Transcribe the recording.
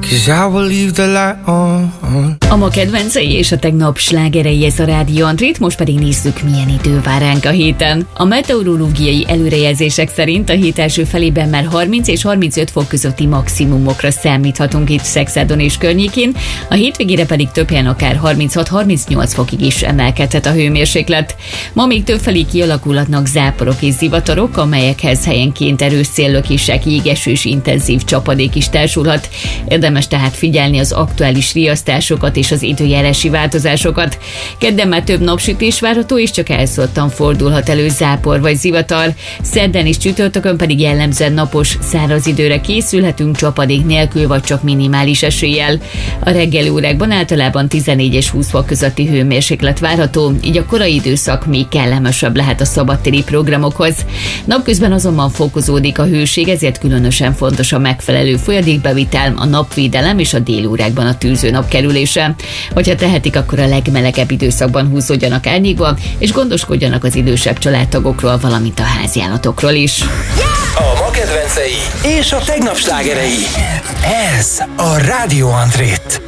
'cause I will leave the light on. A ma kedvencei és a tegnap slágerei, ez a Rádió Andrét, most pedig nézzük, milyen idő vár ránk a héten. A meteorológiai előrejelzések szerint a hét első felében már 30 és 35 fok közötti maximumokra számíthatunk itt Szexádon és környékén, a hétvégére pedig több helyen akár 36-38 fokig is emelkedhet a hőmérséklet. Ma még többfelé kialakulhatnak záporok és zivatarok, amelyekhez helyenként erős széllökések, jégeső és intenzív csapadék is társulhat. Érdemes tehát figyelni az aktuális riasztásokat és az időjárási változásokat. Kedden már több napsütés várható, és csak elszórtan fordulhat elő zápor vagy zivatar. Szerdán és csütörtökön pedig jellemzően napos, száraz időre készülhetünk csapadék nélkül vagy csak minimális eséllyel. A reggeli órákban általában 14 és 20 fok közötti hőmérséklet várható, így a korai időszak még kellemesebb lehet a szabadtéri programokhoz. Napközben azonban fokozódik a hőség, ezért különösen fontos a megfelelő folyadékbevitel, a napvédelem és a déli órákban a tűzőnap kerülése. Hogyha tehetik, akkor a legmelegebb időszakban húzódjanak árnyékba, és gondoskodjanak az idősebb családtagokról, valamint a háziállatokról is. A ma kedvencei és a tegnap slágerei. Ez a Rádió Andrét.